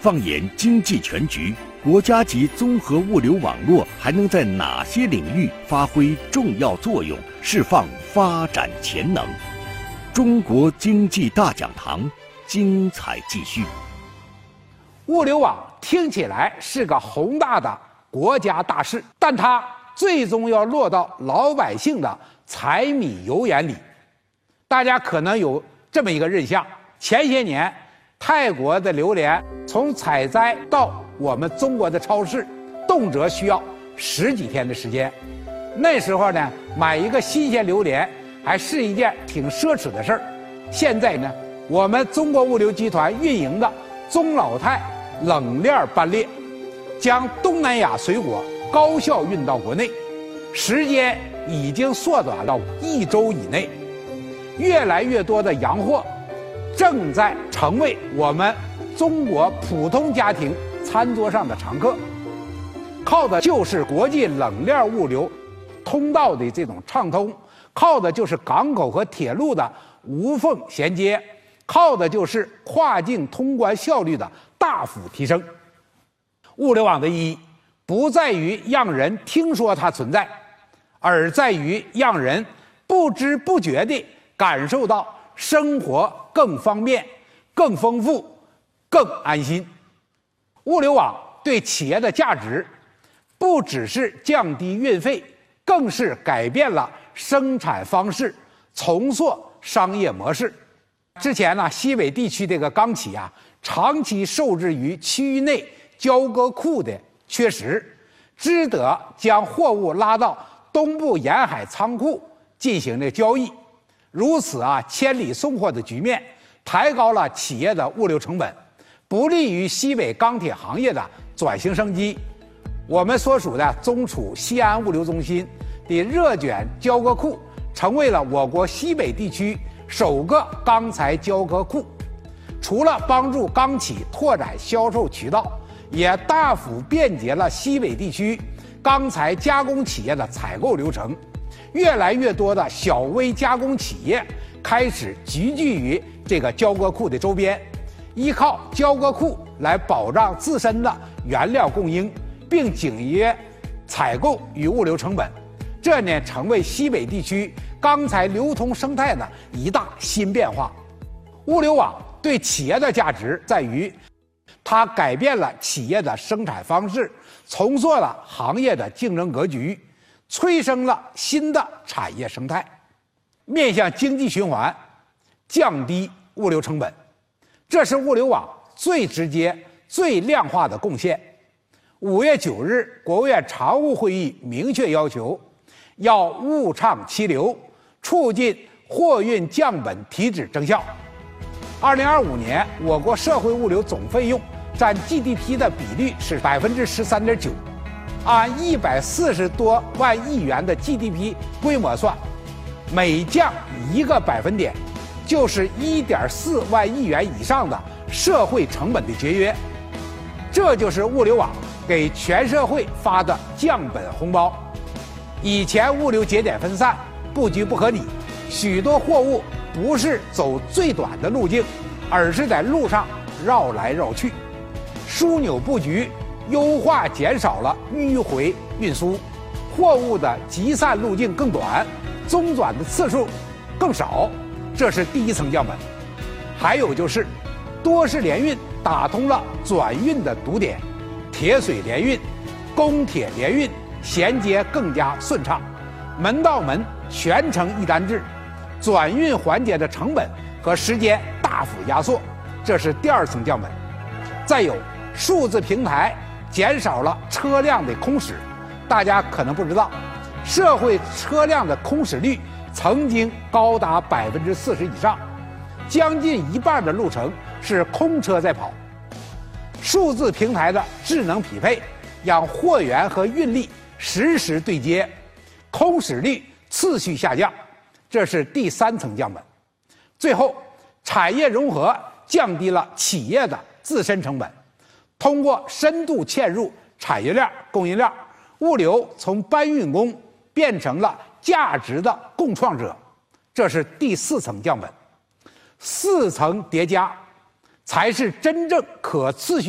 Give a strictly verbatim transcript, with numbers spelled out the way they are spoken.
放眼经济全局，国家级综合物流网络还能在哪些领域发挥重要作用，释放发展潜能？中国经济大讲堂，精彩继续。 物流网听起来是个宏大的国家大事，但它最终要落到老百姓的柴米油盐里。大家可能有这么一个印象：前些年泰国的榴莲从采摘到我们中国的超市，动辄需要十几天的时间。那时候呢，买一个新鲜榴莲还是一件挺奢侈的事儿。现在呢，我们中国物流集团运营的中老泰冷链班列，将东南亚水果高效运到国内，时间已经缩短到一周以内。越来越多的洋货正在成为我们中国普通家庭餐桌上的常客，靠的就是国际冷链物流通道的这种畅通，靠的就是港口和铁路的无缝衔接，靠的就是跨境通关效率的大幅提升。物流网的意义不在于让人听说它存在，而在于让人不知不觉地感受到生活更方便、更丰富、更安心。物流网对企业的价值不只是降低运费，更是改变了生产方式，重塑商业模式。之前呢，西北地区这个钢企啊，长期受制于区域内交割库的缺失，只得将货物拉到东部沿海仓库进行了交易。如此啊，千里送货的局面抬高了企业的物流成本，不利于西北钢铁行业的转型升级。我们所属的中储西安物流中心的热卷交割库，成为了我国西北地区首个钢材交割库。除了帮助钢企拓展销售渠道，也大幅便捷了西北地区钢材加工企业的采购流程。越来越多的小微加工企业开始集聚于这个交割库的周边，依靠交割库来保障自身的原料供应，并紧约采购与物流成本。这呢，成为西北地区钢材流通生态的一大新变化。物流网对企业的价值在于，它改变了企业的生产方式，重塑了行业的竞争格局，催生了新的产业生态，面向经济循环，降低物流成本，这是物流网最直接、最量化的贡献。五月九日，国务院常务会议明确要求，要物畅其流，促进货运降本提质增效。二零二五年，我国社会物流总费用占 G D P 的比率是百分之十三点九。按一百四十多万亿元的 G D P 规模算，每降一个百分点，就是一点四万亿元以上的社会成本的节约。这就是物流网给全社会发的降本红包。以前物流节点分散，布局不合理，许多货物不是走最短的路径，而是在路上绕来绕去。枢纽布局优化减少了迂回运输，货物的集散路径更短，中转的次数更少，这是第一层降本。还有就是多式联运打通了转运的堵点，铁水联运、公铁联运衔接更加顺畅，门到门全程一单制，转运环节的成本和时间大幅压缩，这是第二层降本。再有数字平台减少了车辆的空驶。大家可能不知道，社会车辆的空驶率曾经高达百分之四十以上，将近一半的路程是空车在跑。数字平台的智能匹配，让货源和运力实时对接，空驶率次序下降，这是第三层降本。最后，产业融合降低了企业的自身成本。通过深度嵌入产业链、供应链，物流从搬运工变成了价值的共创者，这是第四层降本。四层叠加，才是真正可持续